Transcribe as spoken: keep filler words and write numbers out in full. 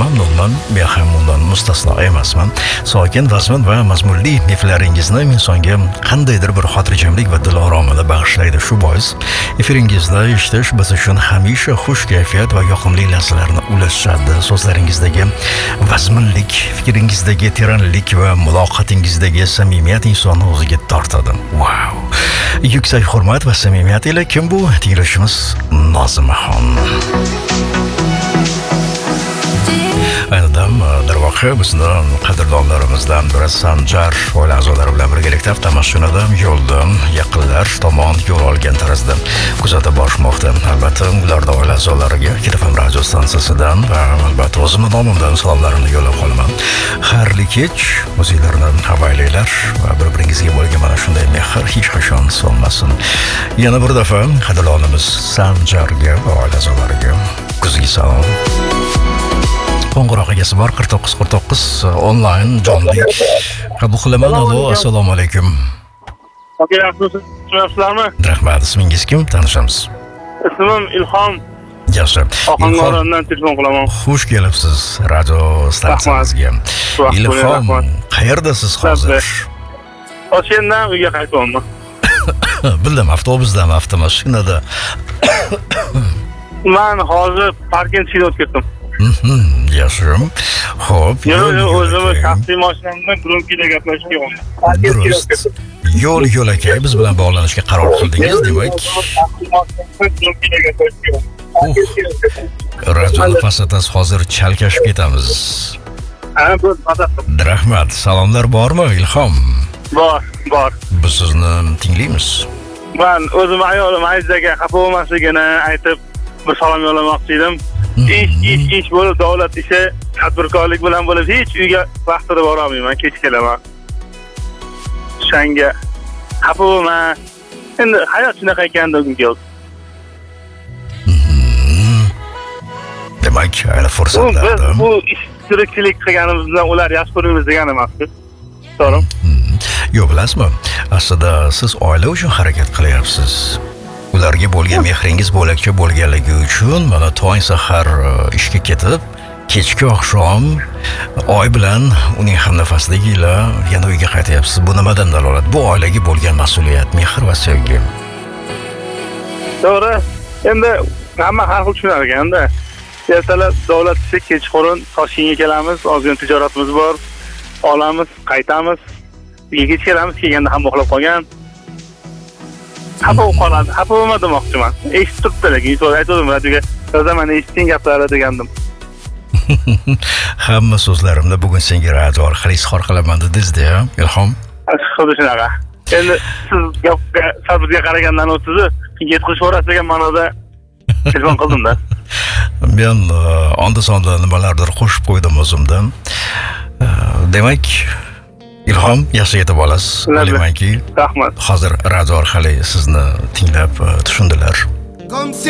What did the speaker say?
mamnunman, men ham undan mustasno emasman. Sokin, vazmin va mazmunli neflaringizni insonga qandaydir bir xotirjamlik va dil oromini bag'ishlaydi. Shu bois efiringizda eshitish biz uchun hamisha xush kayfiyat va yoqimli lahzalarni ulashadi. So'zlaringizdagi vazminlik, fikringizdagi teranlik va muloqotingizdagi samimiyat insonni o'ziga tortadi. Wow! Yuksak hurmat va samimiyat ila kim bu? Tinglashimiz Nozimaxon. Aynidan darvoqe bizning qadrdonlarimizdan biri Sanjar oila a'zolari bilan birgalikda avtomashinada yo'lda yaqinlar tomon yo'l olgan tarzda kuzatib borishmoqda. Albatta, ularda oila a'zolariga Kelafam radio stansiyasidan va albatta o'zimning nomimdan salomlarimni yo'llab qolaman. Xayrli kech, o'zinglarni havolaylar va bir-biringizga bo'lgan mana shunday mehr hech qachon so'nmasin. Yana bir daf'a qadrdonimiz Sanjarga va oila a'zolariga kuzgi salom. Qo'ng'iroq egasi bor qirq to'qqiz qirq to'qqiz onlayn jonli qabul qilaman. Allo, assalomu alaykum. Yaxshilarmi? Rahmat. Ismingiz kim? Tanishamiz. Ismim Ilhom. Yaxshi. Ohangarondan telefon qilaman. Xush kelibsiz radio stansiyamizga. Ilhom, qayerdasiz hozir? Toshkentdan uyga qaytyapman. Bildim, avtobusdami, avtomashinada? Men hozir parkinchida o'tkirdim. Yaxshi. Xo'p. Yo'q, o'zim shaxsiy mashinamda Grunkiga gaplashib kelyapman. Durust. Yo'l yo'lakay biz bilan bog'lanishga qaror qildingiz, demak. Rajoni pasatasiz hozir chalkashib ketamiz. Ha, bu pasatasiz. Rahmat. Salomlar bormi, Ilhom? Bor, bor. Biz sizni tinglaymiz. Men o'zim ayolim Azizaga xafa bo'lmasligini aytib bir salom yo'llamoqchi edim. Ish, ish, ish bo'lib, davlat ishi, tadbirkorlik bilan bo'lib, hech uyga vaqtida bora olmayman, kech kelaman. Shanga xafa bo'lma. Endi hayot shunaqa ekanda bugunga. Demak, ayni fursatlarda bu ish tirikchilik qilganimiz bilan ular yaxshi ko'ramiz degan emas-ku. To'g'rimi? Yo'q, bilasizmi? Aslida siz oila uchun harakat qilyapsiz. Ularga bo'lgan mehringiz bo'lakcha bo'lganligi uchun mana tong sahar ishga ketib, kechki oqshom oy bilan uning hamnafasligiga yana uyga qaytyapsiz. Bu nimadan dalolat? Bu oilaga bo'lgan mas'uliyat, mehr va sevgi. To'g'ri. Endi hamma har xil tushunar ekanda. Ertalab davlat ishi, kechqurun Toshkentga kelamiz, ozgina tijoratimiz bor. Olamiz, qaytamiz. Uyga kelamiz, kelganda ham uxlab qolgan. Xafa qoladi, xafa bo'lma demoqchiman. Eshitib turibdi, lekin so'z aytdim radioga. Yozaman, eshitding gaplari degandim. Hamma so'zlarimda bugun senga radio orqali izhor qilaman dedingiz-da, Ilhom. Xuddi shunaqa. Endi siz gapga, sabzga qaragandan o'tsiz, yetqish o'rasi degan ma'noda telefon qildim-da. Men onda-sonda nimalardir qo'shib qo'ydim o'zimdan. Demak, Ilhom, yaxshi yetib olasiz. Bilamanki, rahmat. Hozir radio orqali sizni tinglab tushundilar.